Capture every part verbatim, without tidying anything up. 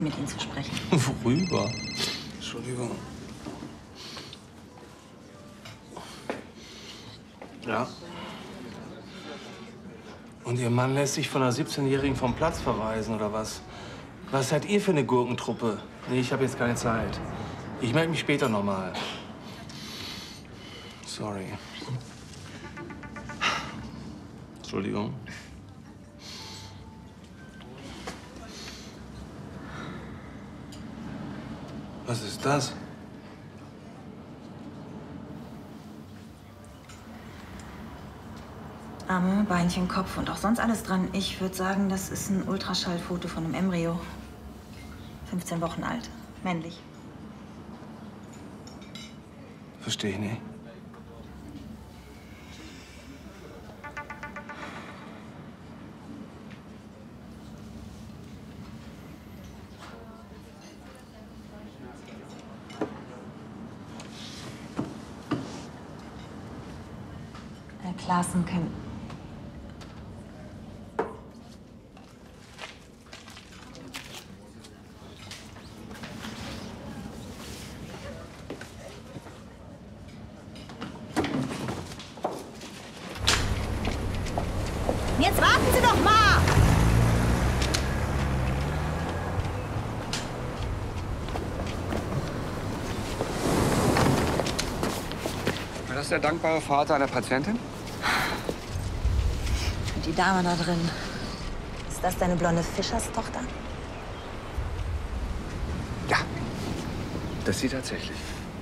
mit Ihnen zu sprechen. Worüber? Entschuldigung. Ja. Und Ihr Mann lässt sich von einer siebzehnjährigen vom Platz verweisen, oder was? Was seid ihr für eine Gurkentruppe? Nee, ich habe jetzt keine Zeit. Ich melde mich später noch mal. Sorry. Entschuldigung. Was ist das? Arme, Beinchen, Kopf und auch sonst alles dran. Ich würde sagen, das ist ein Ultraschallfoto von einem Embryo. fünfzehn Wochen alt. Männlich. Verstehe ich nicht. Herr Klaassen kann... Jetzt warten Sie doch mal! War das der dankbare Vater einer Patientin? Und die Dame da drin. Ist das deine blonde Fischerstochter? Ja, das sie tatsächlich.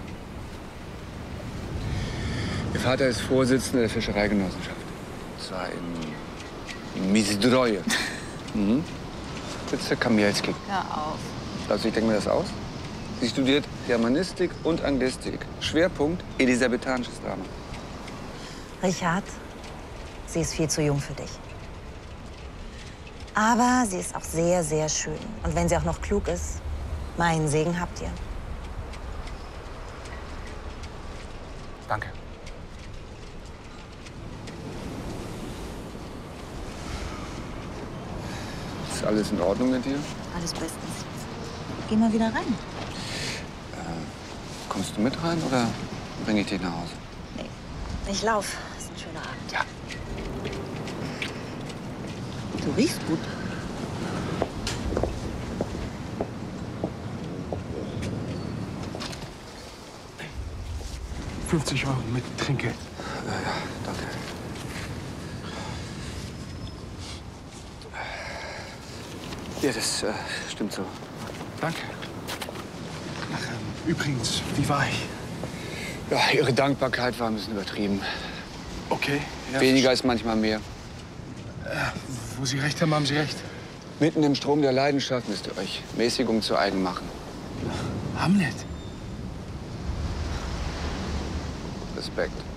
Ihr Vater ist Vorsitzender der Fischereigenossenschaft. Und zwar in Mizdroje. Mhm. Sitze Kamielski. Hör auf. Also ich denke mir das aus. Sie studiert Germanistik und Anglistik. Schwerpunkt elisabethanisches Drama. Richard, sie ist viel zu jung für dich. Aber sie ist auch sehr, sehr schön. Und wenn sie auch noch klug ist, meinen Segen habt ihr. Danke. Ist alles in Ordnung mit dir? Alles bestens. Geh mal wieder rein. Äh, kommst du mit rein oder bringe ich dich nach Hause? Nee, ich lauf. Ist ein schöner Abend. Ja. Du riechst gut. fünfzig Euro mit Trinkgeld. Ja, ja, danke. Ja, das äh, stimmt so. Danke. Ach, ähm, übrigens, wie war ich? Ja, Ihre Dankbarkeit war ein bisschen übertrieben. Okay. Ja, Weniger ist manchmal mehr. Äh, wo Sie recht haben, haben Sie recht. Mitten im Strom der Leidenschaft müsst ihr euch Mäßigung zu eigen machen. Hamlet. Respekt.